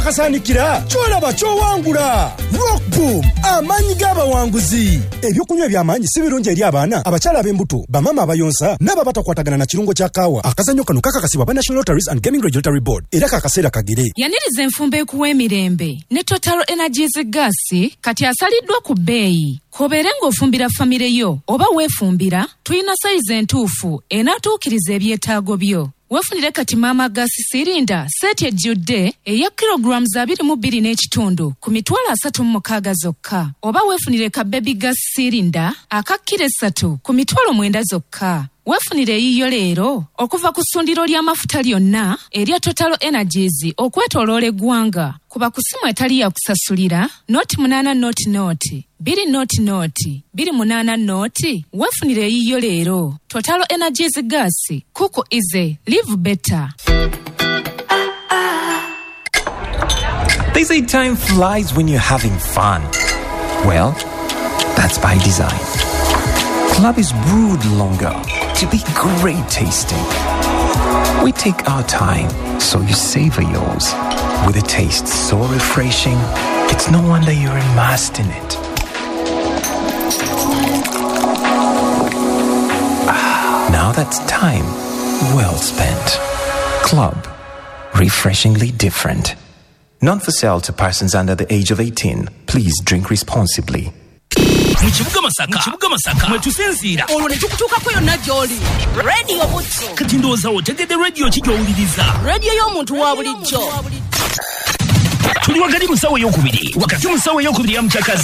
Kasanikira kyolaba kyowangula. Rock Boom amanyi g'abawanguzi. Ebyokunywa by'amanyi si birungi eri abaana abakyala ab'embuto bamama abayonsa n'ababatakwatagana na kirungo kya kaawa. Akazannyo kano kakakasibwa ba National Lotteries and Gaming Regulatory Board era kakaseera kagere. Yaniriza enfumba ekuwa emirembe ne Total Energies Gas kati asaliddwa ku bbeeyi. Kobeere ng'ofumbira famire yo oba weefumbira tulina sayizi entuufu enaatuukiriza ebyetaago byo. Wefunire kati Mama Gas sirinda seti ejjudde eya kilograms 22 n'ekitundu ku mitwalo 36 zokka. Oba wefunire ka Baby Gas sirinda aka kilo 3 ku mitwalo 9 zokka. Wefunire eyiyo leero okuva ku ssundiro ly'amafuta lyonna erya Total Energies okwetoloola eggwanga. Kuba ku ssimu etali ya kusasulira noti 8 noti 2 noti 28 noti wefunire eyiyo leero. Total Energies Gas, Kuku Easy, live better. They say time flies when you're having fun. Well, that's by design. Club is brewed longer to be great tasting. We take our time, so you savor yours. With a taste so refreshing, it's no wonder you're immersed in it. Now that's time well spent. Club. Refreshingly different. Not for sale to persons under the age of 18. Please drink responsibly. Mukibuga Masaka mwetusinziira olwo ne tukutuukako yonna gy'oli. Radio Butso kati ndowooza otegedde radio ki gy'owuliriza. Radio y'omuntu wa bulijjo. Tuli wakati mu ssaawa ey'okubiri ya Mukyakazi